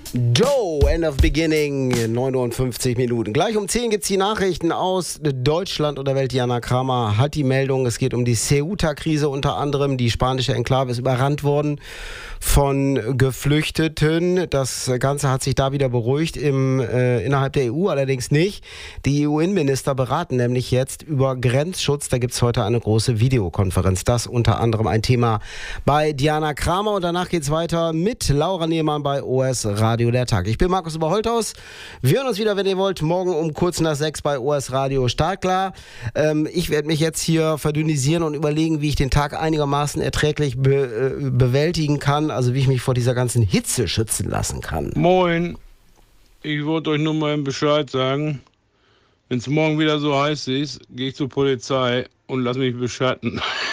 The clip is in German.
Joe, End of Beginning, 9:50 Uhr. Gleich um 10 gibt es die Nachrichten aus Deutschland und der Welt. Diana Kramer hat die Meldung, es geht um die Ceuta-Krise unter anderem. Die spanische Enklave ist überrannt worden von Geflüchteten. Das Ganze hat sich da wieder beruhigt, innerhalb der EU allerdings nicht. Die EU-Innenminister beraten nämlich jetzt über Grenzschutz. Da gibt es heute eine große Videokonferenz. Das unter anderem ein Thema bei Diana Kramer. Und danach geht es weiter mit Laura Niermann bei OS Radio der Tag. Ich bin Markus Oberholthaus. Wir hören uns wieder, wenn ihr wollt, morgen um kurz nach 6 bei OS Radio Startklar. Ich werde mich jetzt hier verdünnisieren und überlegen, wie ich den Tag einigermaßen erträglich bewältigen kann, also wie ich mich vor dieser ganzen Hitze schützen lassen kann. Moin, ich wollte euch nur mal Bescheid sagen, wenn es morgen wieder so heiß ist, gehe ich zur Polizei und lass mich beschatten.